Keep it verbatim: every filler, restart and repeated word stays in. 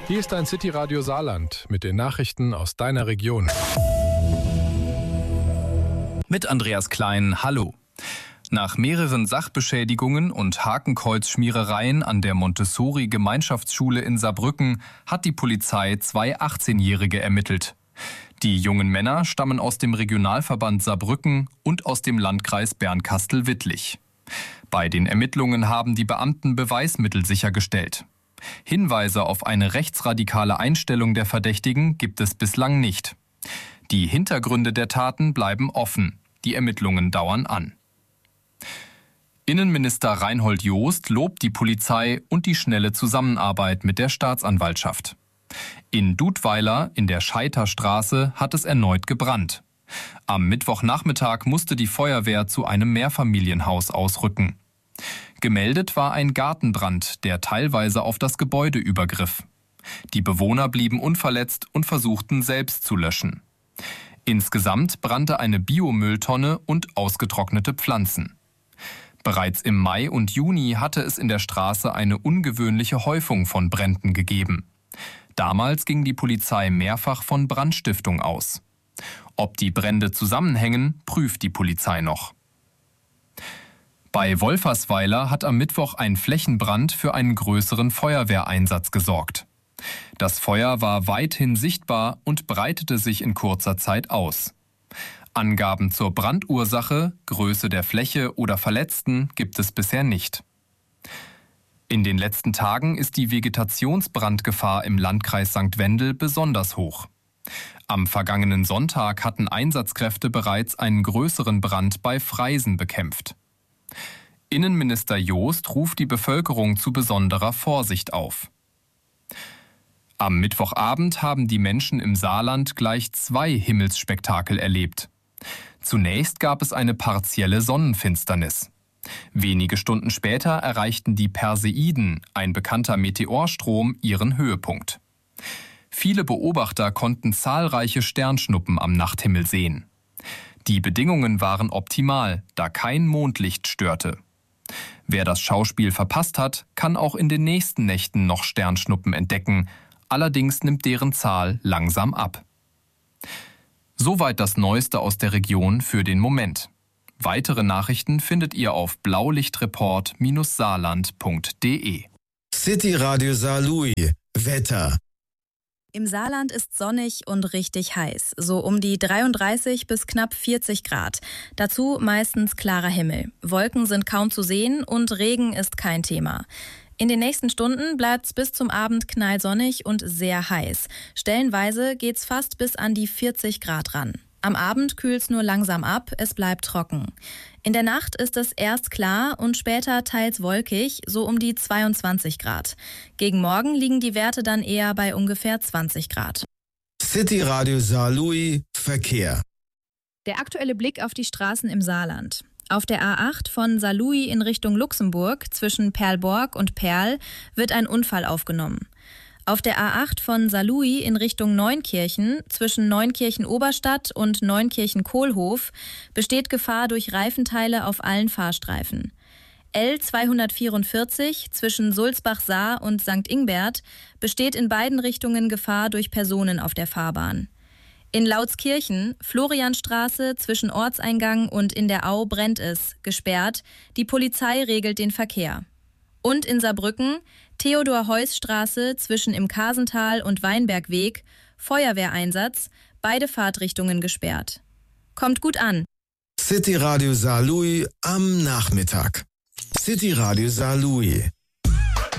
Hier ist ein City Radio Saarland mit den Nachrichten aus deiner Region. Mit Andreas Klein, hallo. Nach mehreren Sachbeschädigungen und Hakenkreuzschmierereien an der Montessori-Gemeinschaftsschule in Saarbrücken hat die Polizei zwei achtzehnjährige ermittelt. Die jungen Männer stammen aus dem Regionalverband Saarbrücken und aus dem Landkreis Bernkastel-Wittlich. Bei den Ermittlungen haben die Beamten Beweismittel sichergestellt. Hinweise auf eine rechtsradikale Einstellung der Verdächtigen gibt es bislang nicht. Die Hintergründe der Taten bleiben offen. Die Ermittlungen dauern an. Innenminister Reinhold Jost lobt die Polizei und die schnelle Zusammenarbeit mit der Staatsanwaltschaft. In Dudweiler in der Scheiterstraße hat es erneut gebrannt. Am Mittwochnachmittag musste die Feuerwehr zu einem Mehrfamilienhaus ausrücken. Gemeldet war ein Gartenbrand, der teilweise auf das Gebäude übergriff. Die Bewohner blieben unverletzt und versuchten selbst zu löschen. Insgesamt brannte eine Biomülltonne und ausgetrocknete Pflanzen. Bereits im Mai und Juni hatte es in der Straße eine ungewöhnliche Häufung von Bränden gegeben. Damals ging die Polizei mehrfach von Brandstiftung aus. Ob die Brände zusammenhängen, prüft die Polizei noch. Bei Wolfersweiler hat am Mittwoch ein Flächenbrand für einen größeren Feuerwehreinsatz gesorgt. Das Feuer war weithin sichtbar und breitete sich in kurzer Zeit aus. Angaben zur Brandursache, Größe der Fläche oder Verletzten gibt es bisher nicht. In den letzten Tagen ist die Vegetationsbrandgefahr im Landkreis Sankt Wendel besonders hoch. Am vergangenen Sonntag hatten Einsatzkräfte bereits einen größeren Brand bei Freisen bekämpft. Innenminister Jost ruft die Bevölkerung zu besonderer Vorsicht auf. Am Mittwochabend haben die Menschen im Saarland gleich zwei Himmelsspektakel erlebt. Zunächst gab es eine partielle Sonnenfinsternis. Wenige Stunden später erreichten die Perseiden, ein bekannter Meteorstrom, ihren Höhepunkt. Viele Beobachter konnten zahlreiche Sternschnuppen am Nachthimmel sehen. Die Bedingungen waren optimal, da kein Mondlicht störte. Wer das Schauspiel verpasst hat, kann auch in den nächsten Nächten noch Sternschnuppen entdecken. Allerdings nimmt deren Zahl langsam ab. Soweit das Neueste aus der Region für den Moment. Weitere Nachrichten findet ihr auf blaulichtreport Bindestrich saarland Punkt de. City Radio Saarlouis. Wetter. Im Saarland ist sonnig und richtig heiß, so um die dreiunddreißig bis knapp vierzig Grad. Dazu meistens klarer Himmel. Wolken sind kaum zu sehen und Regen ist kein Thema. In den nächsten Stunden bleibt's bis zum Abend knallsonnig und sehr heiß. Stellenweise geht's fast bis an die vierzig Grad ran. Am Abend kühlt's nur langsam ab, es bleibt trocken. In der Nacht ist es erst klar und später teils wolkig, so um die zweiundzwanzig Grad. Gegen Morgen liegen die Werte dann eher bei ungefähr zwanzig Grad. City Radio Saarlouis Verkehr. Der aktuelle Blick auf die Straßen im Saarland. Auf der A acht von Saarlouis in Richtung Luxemburg zwischen Perlborg und Perl wird ein Unfall aufgenommen. Auf der A acht von Saarlouis in Richtung Neunkirchen zwischen Neunkirchen-Oberstadt und Neunkirchen-Kohlhof besteht Gefahr durch Reifenteile auf allen Fahrstreifen. L zweihundertvierundvierzig zwischen Sulzbach-Saar und Sankt Ingbert besteht in beiden Richtungen Gefahr durch Personen auf der Fahrbahn. In Lautskirchen, Florianstraße zwischen Ortseingang und in der Au brennt es, gesperrt. Die Polizei regelt den Verkehr. Und in Saarbrücken, Theodor-Heuss-Straße zwischen im Kasental und Weinbergweg, Feuerwehreinsatz, beide Fahrtrichtungen gesperrt. Kommt gut an. City Radio Saarlouis am Nachmittag. City Radio Saarlouis.